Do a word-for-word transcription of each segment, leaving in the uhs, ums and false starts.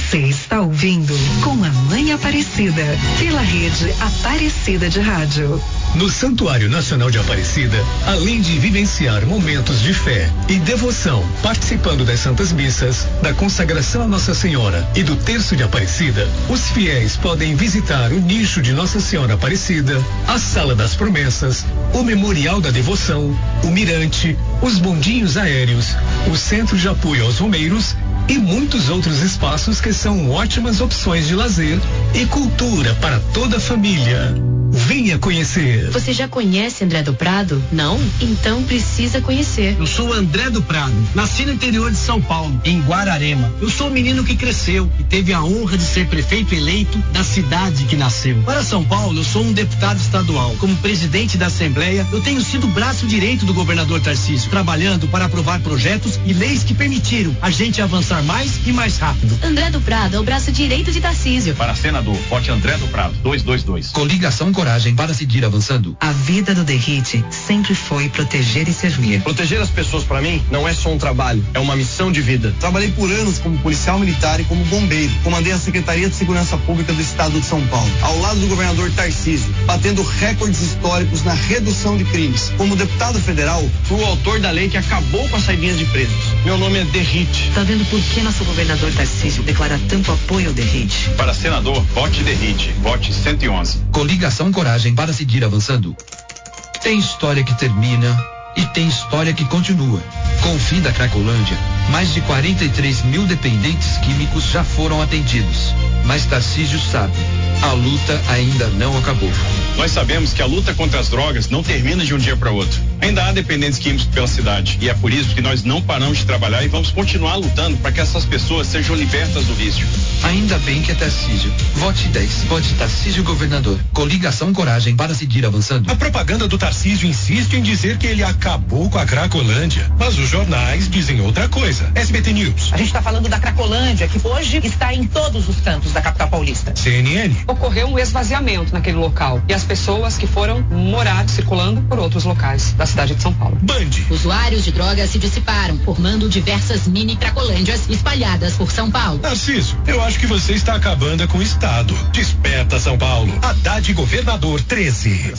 Você está ouvindo Com a Mãe Aparecida, pela rede Aparecida de Rádio. No Santuário Nacional de Aparecida, além de vivenciar momentos de fé e devoção, participando das Santas Missas, da consagração a Nossa Senhora e do Terço de Aparecida, os fiéis podem visitar o nicho de Nossa Senhora Aparecida, a Sala das Promessas, o Memorial da Devoção, o Mirante, os bondinhos aéreos, o Centro de Apoio aos Romeiros e muitos outros espaços que são ótimas opções de lazer e cultura para toda a família. Venha conhecer. Você já conhece André do Prado? Não? Então precisa conhecer. Eu sou André do Prado, nasci no interior de São Paulo, em Guararema. Eu sou um menino que cresceu e teve a honra de ser prefeito eleito da cidade que nasceu. Para São Paulo, eu sou um deputado estadual. Como presidente da Assembleia, eu tenho sido o braço direito do governador Tarcísio, trabalhando para aprovar projetos e leis que permitiram a gente avançar mais e mais rápido. André do Prado é o braço direito de Tarcísio. Para senador, vote André do Prado, dois dois dois. Coligação Coragem para seguir avançando. A vida do Derrite sempre foi proteger e servir. Proteger as pessoas para mim não é só um trabalho, é uma missão de vida. Trabalhei por anos como policial militar e como bombeiro. Comandei a Secretaria de Segurança Pública do Estado de São Paulo, ao lado do governador Tarcísio, batendo recordes históricos na redução de crimes. Como deputado federal, fui o autor da lei que acabou com as saidinhas de presos. Meu nome é Derrite. Tá vendo por que nosso governador Tarcísio declara tanto apoio ao Derrite? Para senador, vote Derrite, vote cento e onze. Coligação Coragem para seguir avançando. Tem história que termina e tem história que continua. Com o fim da Cracolândia, mais de quarenta e três mil dependentes químicos já foram atendidos. Mas Tarcísio sabe, a luta ainda não acabou. Nós sabemos que a luta contra as drogas não termina de um dia para outro. Ainda há dependentes químicos pela cidade e é por isso que nós não paramos de trabalhar e vamos continuar lutando para que essas pessoas sejam libertas do vício. Ainda bem que é Tarcísio. Vote dez. Vote Tarcísio governador. Coligação Coragem para seguir avançando. A propaganda do Tarcísio insiste em dizer que ele acabou com a Cracolândia, mas os jornais dizem outra coisa. S B T News. A gente está falando da Cracolândia, que hoje está em todos os cantos da capital paulista. C N N. Ocorreu um esvaziamento naquele local e as pessoas que foram morar circulando por outros locais da cidade de São Paulo. Band. Usuários de drogas se dissiparam, formando diversas mini Cracolândias espalhadas por São Paulo. Narciso, eu acho que você está acabando com o Estado. Desperta São Paulo. Haddad Governador treze.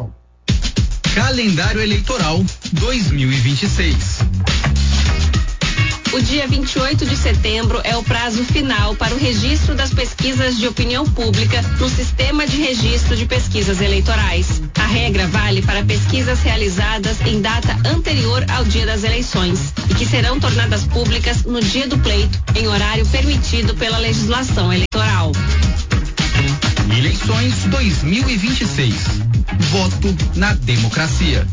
Calendário Eleitoral dois mil e vinte e seis. O dia vinte e oito de setembro é o prazo final para o registro das pesquisas de opinião pública no Sistema de Registro de Pesquisas Eleitorais. A regra vale para pesquisas realizadas em data anterior ao dia das eleições e que serão tornadas públicas no dia do pleito, em horário permitido pela legislação eleitoral. Eleições dois mil e vinte e seis. Voto na democracia.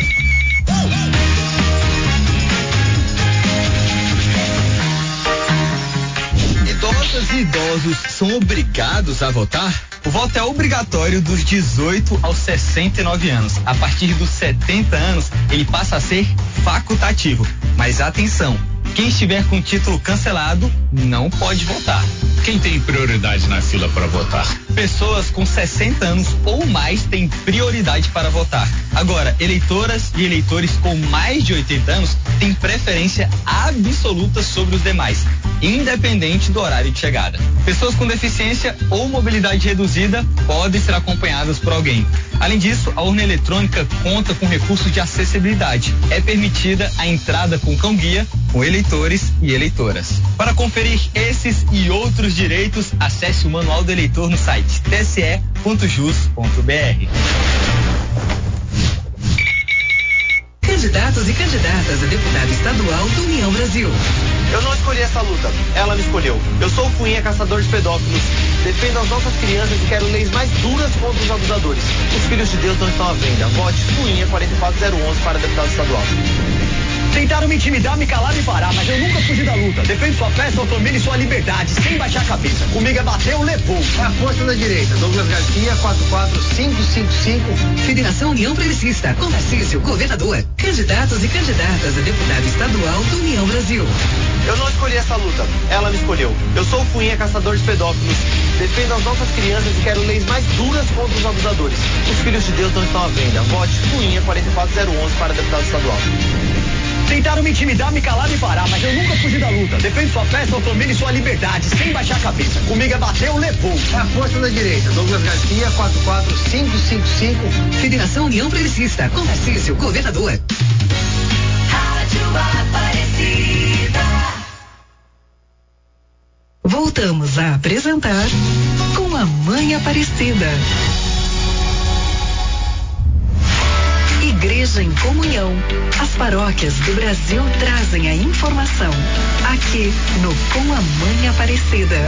Idosas e idosos são obrigados a votar? O voto é obrigatório dos dezoito aos sessenta e nove anos. A partir dos setenta anos, ele passa a ser facultativo. Mas atenção, quem estiver com título cancelado não pode votar. Quem tem prioridade na fila para votar? Pessoas com sessenta anos ou mais têm prioridade para votar. Agora, eleitoras e eleitores com mais de oitenta anos têm preferência absoluta sobre os demais, independente do horário de chegada. Pessoas com deficiência ou mobilidade reduzida podem ser acompanhadas por alguém. Além disso, a urna eletrônica conta com recursos de acessibilidade. É permitida a entrada com cão-guia, com eleitores e eleitoras. Para conferir esses e outros direitos, acesse o Manual do Eleitor no site t s e ponto jus ponto b r. Candidatos e candidatas a deputado estadual do União Brasil. Eu não escolhi essa luta, ela me escolheu. Eu sou o Cunha, caçador de pedófilos. Defendo as nossas crianças e quero leis mais duras contra os abusadores. Os filhos de Deus não estão à venda. Vote Cunha quatro quatro zero um um para deputado estadual. Tentaram me intimidar, me calar, me parar, mas eu nunca fugi da luta. Defendo sua fé, sua família e sua liberdade, sem baixar a cabeça. Comigo é bateu, levou. É a força da direita. Douglas Garcia, quatro quatro cinco cinco cinco. Federação União Progressista, com Tarcísio, governador. Candidatos e candidatas a deputado estadual do União Brasil. Eu não escolhi essa luta, ela me escolheu. Eu sou o Cunha, caçador de pedófilos. Defendo as nossas crianças e quero leis mais duras contra os abusadores. Os filhos de Deus não estão à venda. Vote Cunha quatro quatro zero um um para deputado estadual. Tentaram me intimidar, me calar, me parar, mas eu nunca fugi da luta. Defendo sua fé, sua família e sua liberdade, sem baixar a cabeça. Comigo é bateu, levou. É a força da direita. Douglas Garcia, quatro quatro cinco cinco cinco. Federação União Progressista. Com Tarcísio, governador. Rádio Aparecida. Voltamos a apresentar Com a Mãe Aparecida. Igreja em Comunhão. As paróquias do Brasil trazem a informação. Aqui no Com a Mãe Aparecida.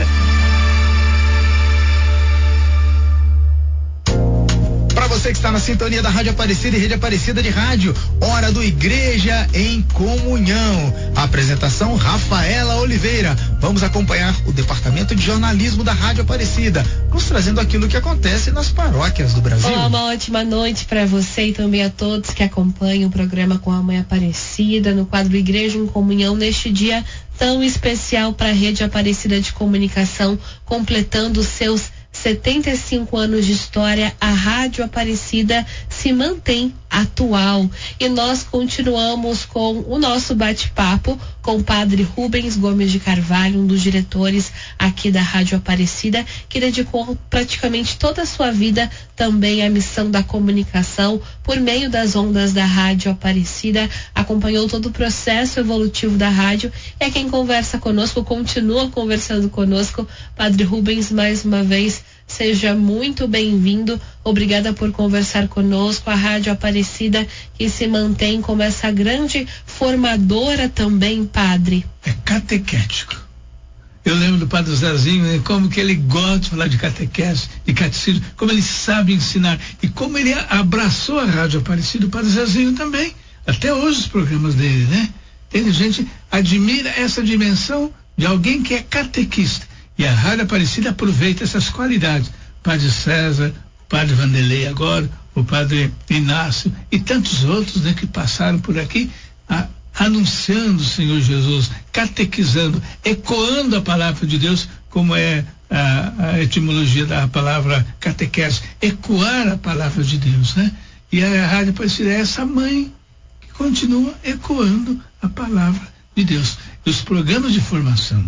Para você que está na sintonia da Rádio Aparecida e Rede Aparecida de Rádio, hora do Igreja em Comunhão. A apresentação Rafaela Oliveira. Vamos acompanhar o Departamento de Jornalismo da Rádio Aparecida, nos trazendo aquilo que acontece nas paróquias do Brasil. Olá, uma ótima noite para você e também a todos que acompanham o programa Com a Mãe Aparecida no quadro Igreja em Comunhão neste dia tão especial para a Rede Aparecida de Comunicação, completando seus setenta e cinco anos de história. A Rádio Aparecida se mantém atual e nós continuamos com o nosso bate-papo com o padre Rubens Gomes de Carvalho, um dos diretores aqui da Rádio Aparecida, que dedicou praticamente toda a sua vida também à missão da comunicação por meio das ondas da Rádio Aparecida, acompanhou todo o processo evolutivo da rádio. É quem conversa conosco, continua conversando conosco. Padre Rubens, mais uma vez, seja muito bem-vindo. Obrigada por conversar conosco. A Rádio Aparecida que se mantém como essa grande formadora também, padre. É catequético. Eu lembro do padre Zezinho, né, como que ele gosta de falar de catequese, de catecismo, como ele sabe ensinar e como ele abraçou a Rádio Aparecida, o padre Zezinho também. Até hoje os programas dele, né? Tem gente admira essa dimensão de alguém que é catequista. E a Rádio Aparecida aproveita essas qualidades. O padre César, o padre Vanderlei agora, o padre Inácio e tantos outros, né, que passaram por aqui a, anunciando o Senhor Jesus, catequizando, ecoando a palavra de Deus, como é a, a etimologia da palavra catequese, ecoar a palavra de Deus, né? E a Rádio Aparecida é essa mãe que continua ecoando a palavra de Deus. E os programas de formação.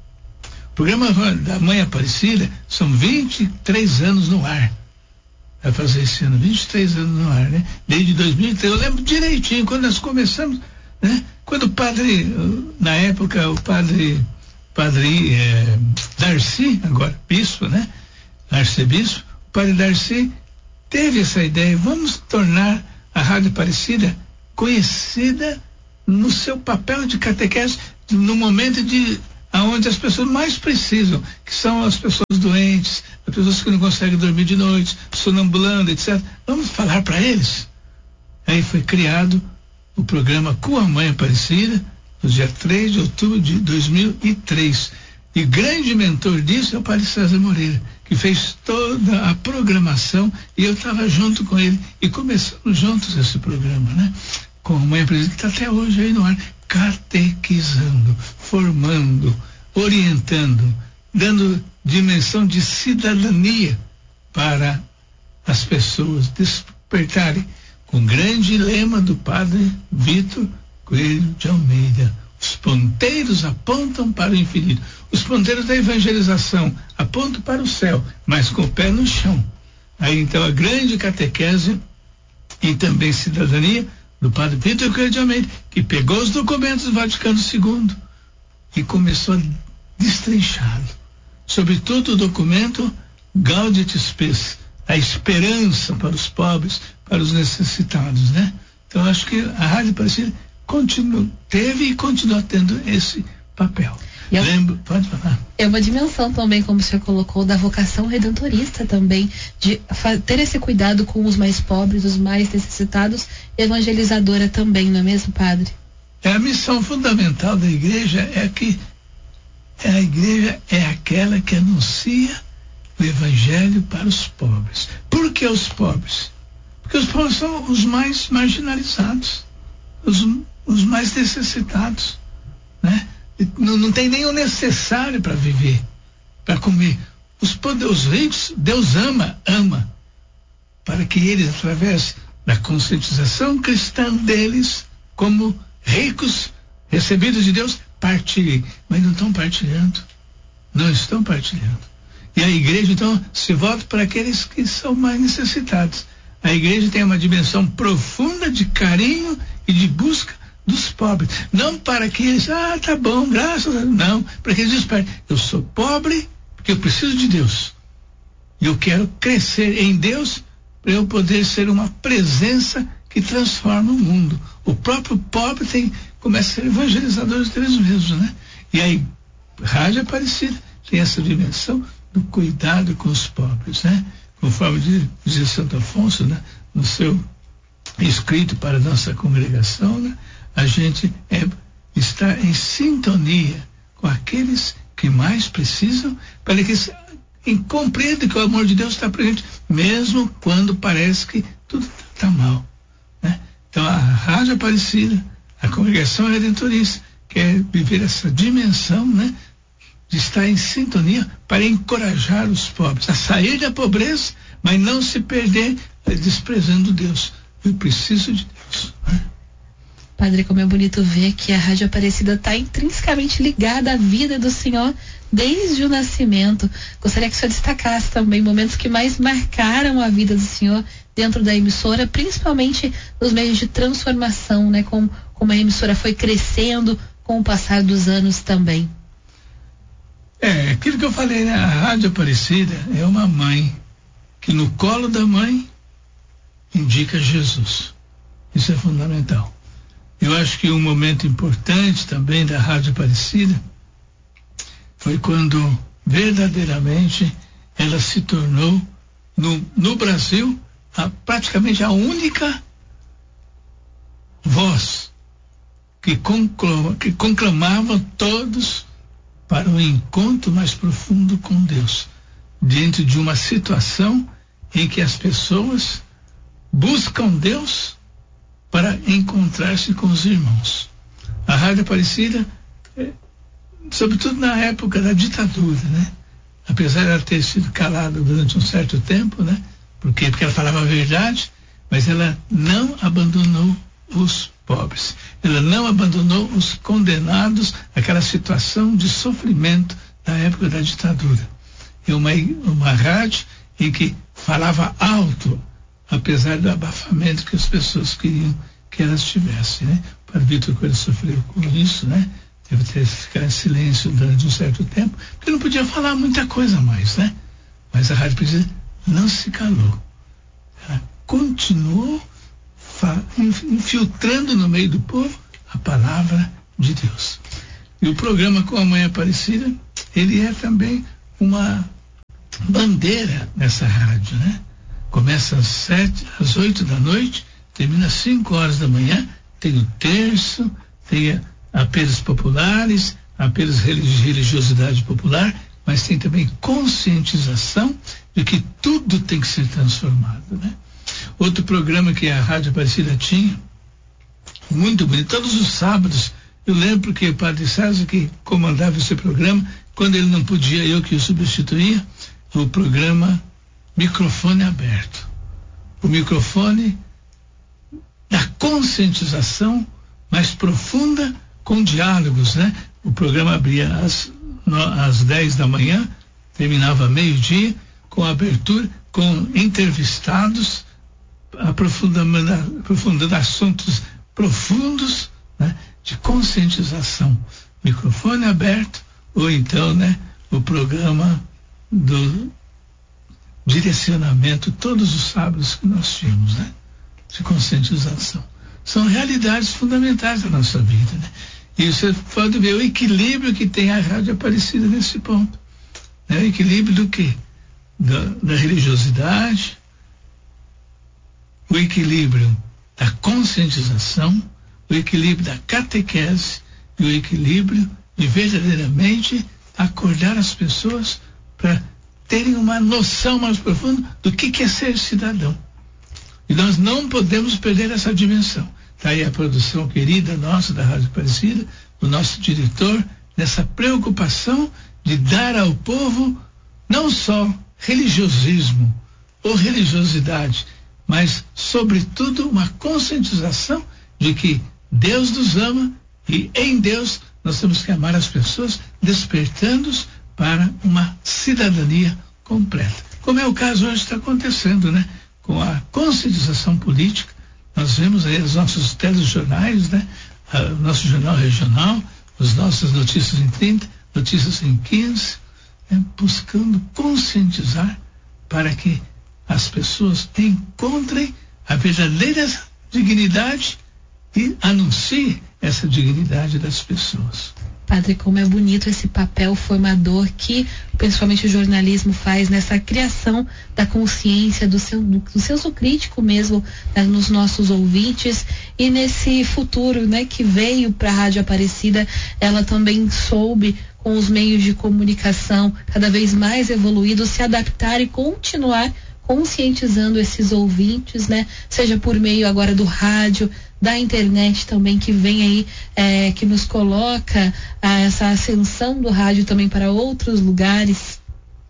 O programa da Mãe Aparecida são vinte e três anos no ar. Vai fazer esse ano, vinte e três anos no ar, né? Desde dois mil e três, eu lembro direitinho, quando nós começamos, né? Quando o padre, na época, o padre, padre é, Darcy, agora bispo, né? Arcebispo, o padre Darcy teve essa ideia, vamos tornar a Rádio Aparecida conhecida no seu papel de catequese, no momento de aonde as pessoas mais precisam, que são as pessoas doentes, as pessoas que não conseguem dormir de noite, sonambulando, etcétera. Vamos falar para eles. Aí foi criado o programa Com a Mãe Aparecida, no dia três de outubro de dois mil e três. E grande mentor disso é o padre César Moreira, que fez toda a programação, e eu estava junto com ele, e começamos juntos esse programa, né? Com a Mãe Aparecida, que está até hoje aí no ar, catequizando, formando, orientando, dando dimensão de cidadania para as pessoas despertarem, com o grande lema do padre Vitor Coelho de Almeida: os ponteiros apontam para o infinito. Os ponteiros da evangelização apontam para o céu, mas com o pé no chão. Aí então a grande catequese e também cidadania do padre Vitor Coelho de Almeida, que pegou os documentos do Vaticano segundo e começou a destrinchá-lo. Sobretudo o documento Gaudium Spes, a esperança para os pobres, para os necessitados, né? Então acho que a Rádio Aparecida continua, teve e continua tendo esse papel. Eu, Lembro, pode falar. É uma dimensão também, como o senhor colocou, da vocação redentorista também, de ter esse cuidado com os mais pobres, os mais necessitados, evangelizadora também, não é mesmo, padre? É a missão fundamental da igreja, é que a igreja é aquela que anuncia o evangelho para os pobres. Por que os pobres? Porque os pobres são os mais marginalizados, os, os mais necessitados, né? Não, não tem nem o necessário para viver, para comer. Os, os ricos, Deus ama, ama, para que eles, através da conscientização cristã deles, como ricos, recebidos de Deus, partilhem. Mas não estão partilhando. Não estão partilhando. E a igreja, então, se volta para aqueles que são mais necessitados. A igreja tem uma dimensão profunda de carinho e de busca dos pobres. Não para que eles, ah, tá bom, graças a Deus. Não, para que eles despertem. Eu sou pobre porque eu preciso de Deus. E eu quero crescer em Deus para eu poder ser uma presença que transforma o mundo. O próprio pobre tem, começa a ser evangelizador deles mesmos, né? E aí, Rádio Aparecida tem essa dimensão do cuidado com os pobres, né? Conforme diz Santo Afonso, né? No seu escrito para a nossa congregação, né? A gente é, está em sintonia com aqueles que mais precisam, para que eles compreendam que o amor de Deus está presente, mesmo quando parece que tudo está mal, né? Então a Rádio Aparecida, a congregação redentorista, quer viver essa dimensão, né? De estar em sintonia para encorajar os pobres a sair da pobreza, mas não se perder desprezando Deus. Eu preciso de Deus, né? Padre, como é bonito ver que a Rádio Aparecida está intrinsecamente ligada à vida do Senhor desde o nascimento. Gostaria que o senhor destacasse também momentos que mais marcaram a vida do Senhor dentro da emissora, principalmente nos meios de transformação, né? Como, como a emissora foi crescendo com o passar dos anos também. É, aquilo que eu falei, né? A Rádio Aparecida é uma mãe que no colo da mãe indica Jesus. Isso é fundamental. Eu acho que um momento importante também da Rádio Aparecida foi quando verdadeiramente ela se tornou no, no Brasil a, praticamente a única voz que, conclama, que conclamava todos para um encontro mais profundo com Deus, diante de uma situação em que as pessoas buscam Deus para encontrar-se com os irmãos. A Rádio Aparecida, é, sobretudo na época da ditadura, né? Apesar de ela ter sido calada durante um certo tempo, né? Porque, porque ela falava a verdade, mas ela não abandonou os pobres. Ela não abandonou os condenados àquela situação de sofrimento da época da ditadura. É uma, uma rádio em que falava alto, apesar do abafamento que as pessoas queriam que elas tivessem, né? O padre Vitor Coelho sofreu com isso, né? Teve que ficar em silêncio durante um certo tempo, porque não podia falar muita coisa mais, né? Mas a Rádio Aparecida não se calou. Ela continuou infiltrando no meio do povo a palavra de Deus. E o programa Com a Mãe Aparecida, ele é também uma bandeira nessa rádio, né? Começa às sete, às oito da noite, termina às cinco horas da manhã, tem o terço, tem apelos populares, apelos de religiosidade popular, mas tem também conscientização de que tudo tem que ser transformado, né? Outro programa que a Rádio Aparecida tinha, muito bonito, todos os sábados, eu lembro que o padre César que comandava esse programa, quando ele não podia, eu que o substituía, o programa Microfone Aberto. O microfone da conscientização mais profunda com diálogos, né? O programa abria às, no, às dez da manhã, terminava meio-dia, com abertura, com entrevistados, aprofundando, aprofundando assuntos profundos, né? De conscientização. Microfone aberto, ou então, né? O programa do direcionamento todos os sábados que nós tínhamos, né? De conscientização. São realidades fundamentais da nossa vida, né? E você pode ver o equilíbrio que tem a Rádio Aparecida nesse ponto, né? O equilíbrio do quê? Da, da religiosidade, o equilíbrio da conscientização, o equilíbrio da catequese e o equilíbrio de verdadeiramente acordar as pessoas para terem uma noção mais profunda do que, que é ser cidadão. E nós não podemos perder essa dimensão. Está aí a produção querida nossa da Rádio Aparecida, do nosso diretor, nessa preocupação de dar ao povo não só religiosismo ou religiosidade, mas, sobretudo, uma conscientização de que Deus nos ama e em Deus nós temos que amar as pessoas, despertando-os para uma cidadania completa. Como é o caso hoje está acontecendo, né? Com a conscientização política, nós vemos aí os nossos telejornais, né? O nosso jornal regional, as nossas notícias em trinta, notícias em quinze, né? Buscando conscientizar para que as pessoas encontrem a verdadeira dignidade e anunciem essa dignidade das pessoas. Padre, como é bonito esse papel formador que principalmente o jornalismo faz nessa criação da consciência, do, seu, do, do senso crítico mesmo, né, nos nossos ouvintes, e nesse futuro, né, que veio para a Rádio Aparecida, ela também soube, com os meios de comunicação cada vez mais evoluídos, se adaptar e continuar conscientizando esses ouvintes, né? Seja por meio agora do rádio, da internet também, que vem aí, é, que nos coloca a, essa ascensão do rádio também para outros lugares.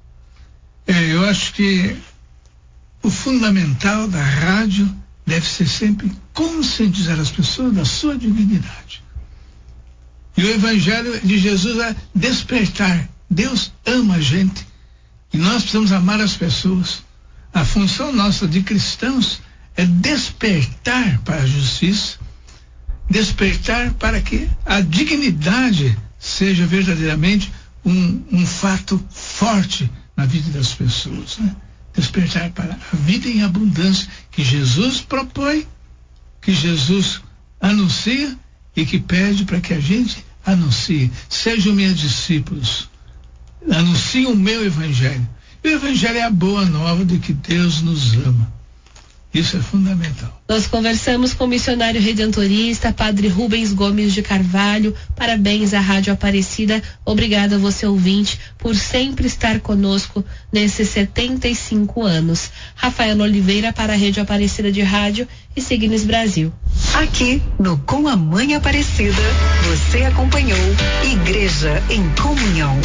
É, eu acho que o fundamental da rádio deve ser sempre conscientizar as pessoas da sua dignidade. E o Evangelho de Jesus é despertar. Deus ama a gente e nós precisamos amar as pessoas. A função nossa de cristãos é despertar para a justiça, despertar para que a dignidade seja verdadeiramente um, um fato forte na vida das pessoas, né? Despertar para a vida em abundância que Jesus propõe, que Jesus anuncia e que pede para que a gente anuncie. Sejam meus discípulos, anunciem o meu evangelho. E o evangelho é a boa nova de que Deus nos ama. Isso é fundamental. Nós conversamos com o missionário redentorista, Padre Rubens Gomes de Carvalho. Parabéns à Rádio Aparecida. Obrigada a você, ouvinte, por sempre estar conosco nesses setenta e cinco anos. Rafaela Oliveira para a Rede Aparecida de Rádio e Signes Brasil. Aqui no Com a Mãe Aparecida, você acompanhou Igreja em Comunhão.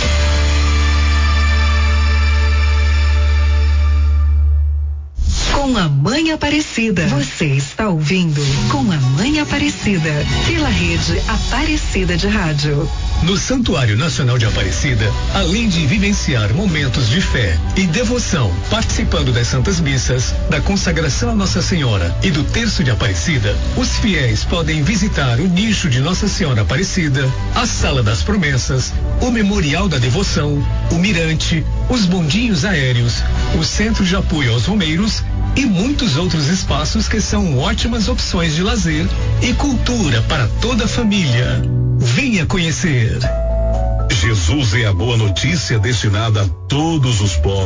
Com a Mãe Aparecida. Você está ouvindo Com a Mãe Aparecida, pela Rede Aparecida de Rádio. No Santuário Nacional de Aparecida, além de vivenciar momentos de fé e devoção, participando das Santas Missas, da consagração a Nossa Senhora e do Terço de Aparecida, os fiéis podem visitar o nicho de Nossa Senhora Aparecida, a Sala das Promessas, o Memorial da Devoção, o Mirante, os bondinhos aéreos, o Centro de Apoio aos Romeiros e muitos outros espaços que são ótimas opções de lazer e cultura para toda a família. Venha conhecer. Jesus é a boa notícia destinada a todos os povos.